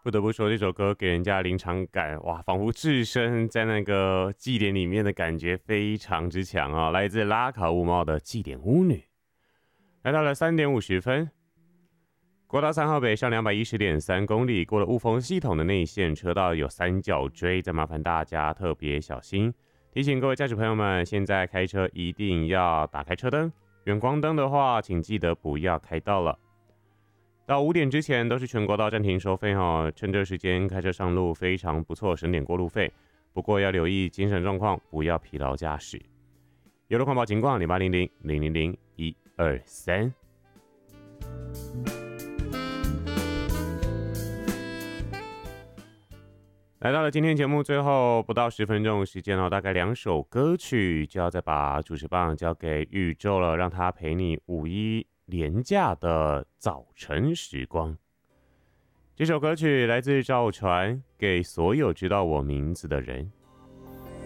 不得不说，这首歌给人家临场感，哇，仿佛置身在那个祭典里面的感觉非常之强啊！来自拉卡乌猫的祭典巫女，来到了3:50，国道3号北上210.3公里，过了雾峰系统的内线车道有三角锥，再麻烦大家特别小心。提醒各位驾驶朋友们，现在开车一定要打开车灯，远光灯的话，请记得不要开到了。到5点之前都是全国道暂停收费哦，趁这时间开车上路非常不错，省点过路费。不过要留意精神状况，不要疲劳驾驶。有路况报情况0800-000-123。来到了今天节目最后不到10分钟时间哦，大概2首歌曲就要再把主持棒交给宇宙了，让他陪你5·1连假的早晨时光。这首歌曲来自赵传，给所有知道我名字的人。